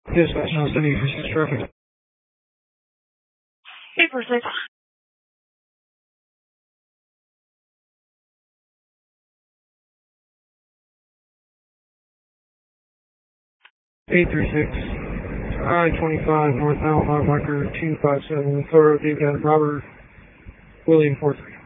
Dispatch, no 76 traffic. 846. 836. I-25 northbound, Marker 257, Thorough, David Robert, William 43.